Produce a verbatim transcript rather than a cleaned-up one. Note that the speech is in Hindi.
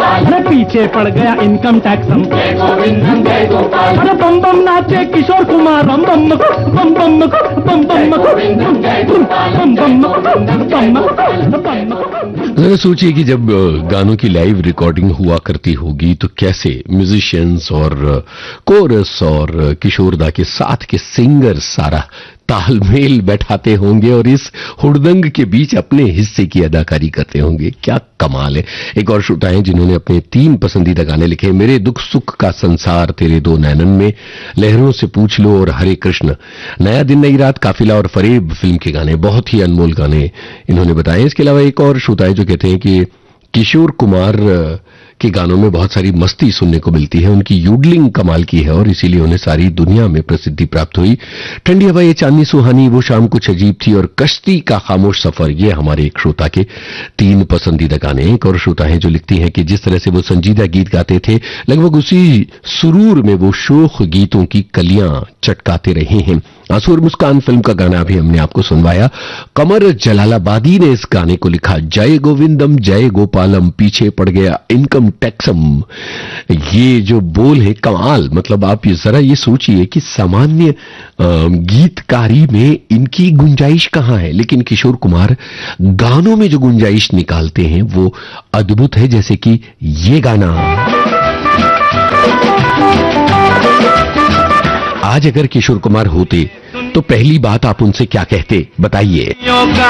अरे पीछे पड़ गया इनकम टैक्स हम, अरे बम बम नाचे किशोर कुमार, बम बम बम बम बम बम बम। जरा सोचिए कि जब गानों की लाइव रिकॉर्डिंग हुआ करती होगी तो कैसे म्यूजिशियंस और कोरस और किशोरदा के साथ के सिंगर सारा तालमेल बैठाते होंगे और इस हुड़दंग के बीच अपने हिस्से की अदाकारी करते होंगे। क्या कमाल है। एक और श्रोता हैं जिन्होंने अपने तीन पसंदीदा गाने लिखे, मेरे दुख सुख का संसार, तेरे दो नैनन में, लहरों से पूछ लो और हरे कृष्ण। नया दिन नई रात, काफिला और फरेब फिल्म के गाने, बहुत ही अनमोल गाने इन्होंने बताए। इसके अलावा एक और श्रोता है जो कहते हैं कि किशोर कुमार के गानों में बहुत सारी मस्ती सुनने को मिलती है, उनकी यूडलिंग कमाल की है और इसीलिए उन्हें सारी दुनिया में प्रसिद्धि प्राप्त हुई। ठंडी हवा ये चांदनी सुहानी, वो शाम कुछ अजीब थी और कश्ती का खामोश सफर, ये हमारे एक श्रोता के तीन पसंदीदा गाने। एक और श्रोता है जो लिखती हैं कि जिस तरह से वो संजीदा गीत गाते थे, लगभग उसी सुरूर में वो शोख गीतों की कलियां चटकाते रहे हैं। आंसू और मुस्कान फिल्म का गाना भी हमने आपको सुनवाया। कमर जलालाबादी ने इस गाने को लिखा, जय गोविंदम जय गोपालम, पीछे पड़ गया इनकम टैक्सम। ये जो बोल है कमाल, मतलब आप ये जरा ये सोचिए कि सामान्य गीतकारी में इनकी गुंजाइश कहां है, लेकिन किशोर कुमार गानों में जो गुंजाइश निकालते हैं वो अद्भुत है। जैसे कि ये गाना, आज अगर किशोर कुमार होते तो पहली बात आप उनसे क्या कहते, बताइए।